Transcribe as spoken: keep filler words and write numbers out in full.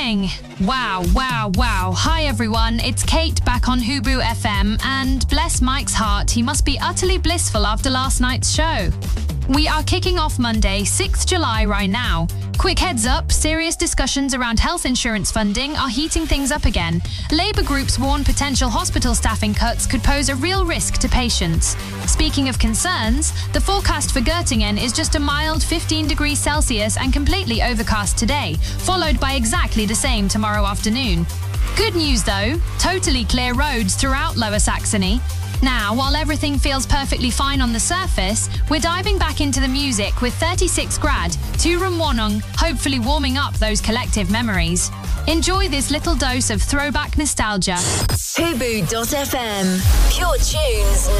morning. Wow, wow, wow. Hi everyone, it's Kate back on Hubu F M, and bless Mike's heart, he must be utterly blissful after last night's show. We are kicking off Monday, sixth of July right now. Quick heads up, serious discussions around health insurance funding are heating things up again. Labour groups warn potential hospital staffing cuts could pose a real risk to patients. Speaking of concerns, the forecast for Göttingen is just a mild fifteen degrees Celsius and completely overcast today, followed by exactly the same tomorrow afternoon. Good news though, totally clear roads throughout Lower Saxony. Now, while everything feels perfectly fine on the surface, we're diving back into the music with thirty-six grad, Turum Wonung, hopefully warming up those collective memories. Enjoy this little dose of throwback nostalgia. Hubu dot F M. Pure tunes.